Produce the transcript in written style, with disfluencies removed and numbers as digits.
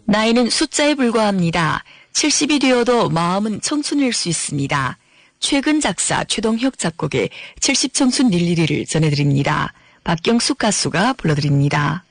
나이는 숫자에 불과합니다. 70이 되어도 마음은 청춘일 수 있습니다. 최근 작사 최동혁 작곡의 70청춘 릴리리를 전해드립니다. 박경숙 가수가 불러드립니다.